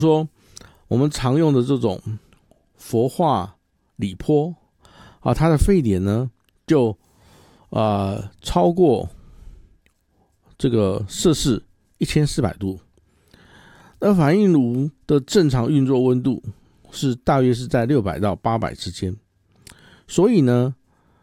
说我们常用的这种氟化锂钋啊，它的沸点呢就超过这个摄氏1400度，那反应炉的正常运作温度是大约是在600到800之间，所以呢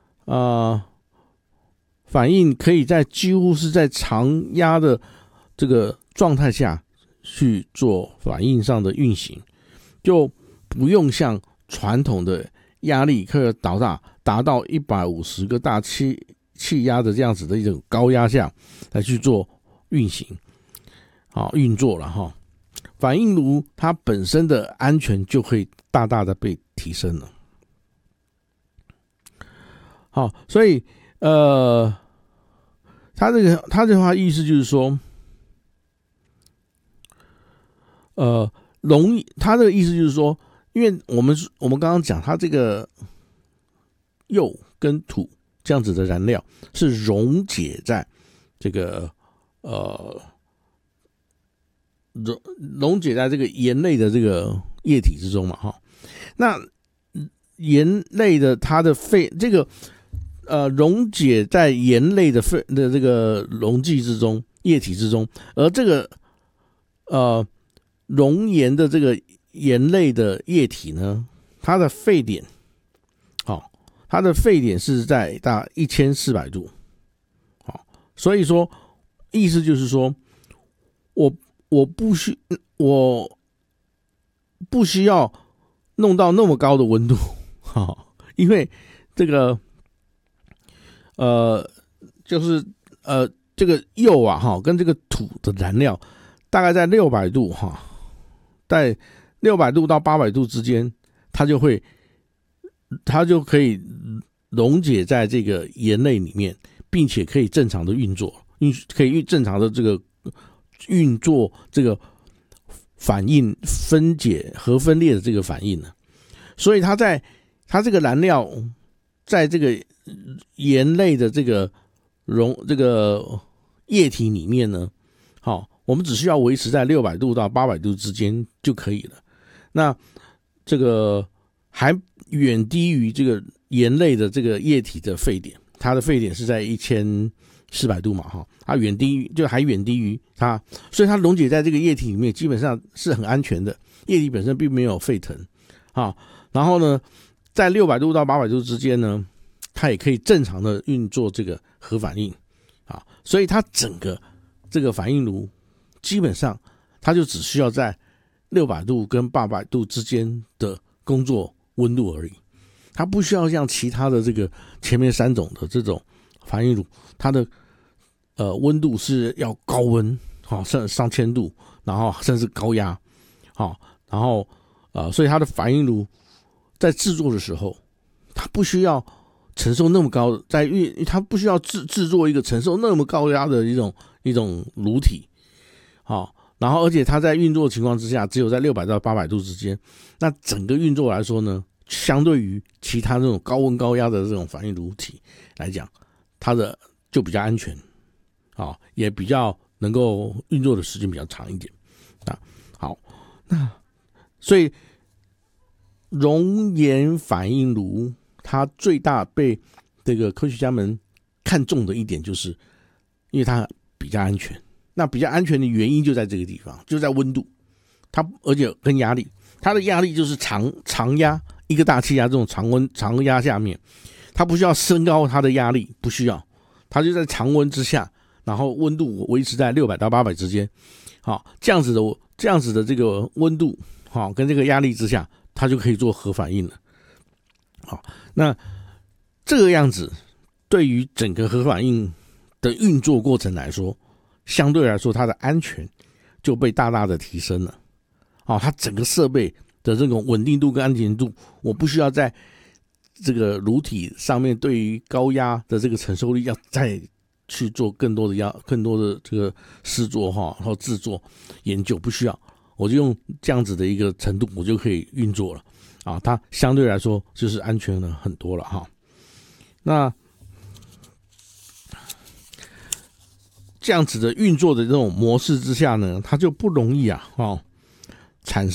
反应可以在几乎是在常压的这个状态下去做反应上的运行，就不用像传统的压力可以达到150个大气压的这样子的一种高压下来去做运行运作了哈。反应炉它本身的安全就可以大大的被提升了。好，所以他这话意思就是说，他这个意思就是说，因为我们刚刚讲，它这个铀跟土这样子的燃料是溶解在这个溶解在这个盐类的这个液体之中嘛哈。那盐类的它的这个溶解在盐类的这个溶剂之中液体之中，而这个熔岩的这个盐类的液体呢，它的沸点是在大概1400度。好，所以说意思就是说我不需要弄到那么高的温度，因为这个就是这个铀跟这个土的燃料大概在600度在600度到800度之间，它就可以溶解在这个盐类里面，并且可以正常的运作，可以正常的这个运作这个反应分解核分裂的这个反应呢。所以它这个燃料在这个盐类的这个液体里面呢，我们只需要维持在600度到800度之间就可以了。那这个还远低于这个盐类的这个液体的沸点，它的沸点是在1400度嘛，它还远低于它，所以它溶解在这个液体里面基本上是很安全的，液体本身并没有沸腾然后呢，在600度到800度之间呢，它也可以正常的运作这个核反应所以它整个这个反应炉基本上它就只需要在600度跟800度之间的工作温度而已，它不需要像其他的这个前面3种的这种反应炉，它的温度是要高温上千度，然后甚至高压然后所以它的反应炉在制作的时候，它不需要承受那么高的，它不需要制作一个承受那么高压的一种炉体然后而且它在运作的情况之下只有在600到800度之间，那整个运作来说呢，相对于其他这种高温高压的这种反应炉体来讲，它的就比较安全也比较能够运作的时间比较长一点好，那所以熔岩反应炉它最大被这个科学家们看中的一点，就是因为它比较安全。那比较安全的原因就在这个地方，就在温度，而且跟压力，它的压力就是常压一个大气压这种常压下面，它不需要升高它的压力，不需要，它就在常温之下，然后温度维持在600到800之间这样子的这个温度跟这个压力之下，它就可以做核反应了那这个样子对于整个核反应的运作过程来说，相对来说它的安全就被大大的提升了它整个设备的这种稳定度跟安全度，我不需要在这个炉体上面对于高压的这个承受力要再去做更多的这个试作然后制作研究，不需要，我就用这样子的一个程度我就可以运作了它相对来说就是安全了很多了那这样子的运作的这种模式之下呢，它就不容易产生